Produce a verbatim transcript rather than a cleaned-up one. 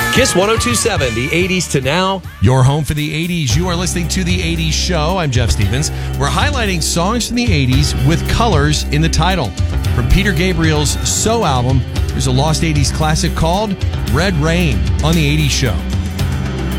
Kiss one oh two point seven, the eighties to now. Your home for the eighties. You are listening to The eighties Show. I'm Jeff Stevens. We're highlighting songs from the eighties with colors in the title. From Peter Gabriel's So album, there's a lost eighties classic called Red Rain on The eighties Show.